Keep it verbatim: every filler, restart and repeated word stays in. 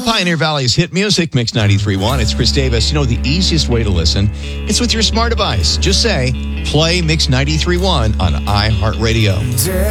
Pioneer Valley's hit music, Mix ninety-three point one. It's Chris Davis. You know, the easiest way to listen, it's with your smart device. Just say, play Mix ninety-three point one on iHeartRadio.